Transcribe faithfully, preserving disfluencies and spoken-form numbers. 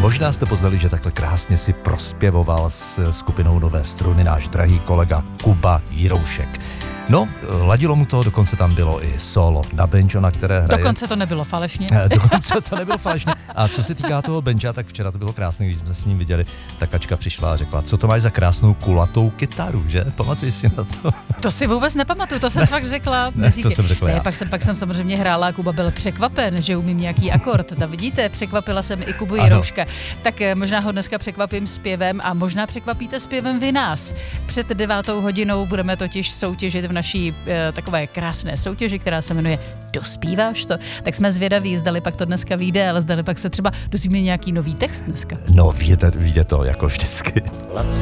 Možná jste poznali, že takhle krásně si prospěvoval s skupinou Nové struny náš drahý kolega Kuba Jiroušek. No, ladilo mu to, dokonce tam bylo i solo na banjo, na které hraje. Dokonce to nebylo falešně. Dokonce to nebylo falešně. A co se týká toho banjo, tak včera to bylo krásné, když jsme s ním viděli, ta Kačka přišla a řekla, co to máš za krásnou kulatou kytaru, že? Pamatuješ si na to? To si vůbec nepamatuju, to jsem ne, fakt řekla. Ne, to jsem řekla ne, já. Pak jsem, pak jsem samozřejmě hrála a Kuba byl překvapen, že umím nějaký akord. Tak vidíte, překvapila jsem i Kubu Jirouška. Tak možná ho dneska překvapím zpěvem a možná překvapíte zpěvem vy nás. Před devátou hodinou budeme totiž soutěžit v naší e, takové krásné soutěži, která se jmenuje Dospíváš to? Tak jsme zvědaví, zdali pak to dneska vyjde, ale zdali pak se třeba dozvíme nějaký nový text dneska. No, vyjde, vyjde to jako vždycky. Laci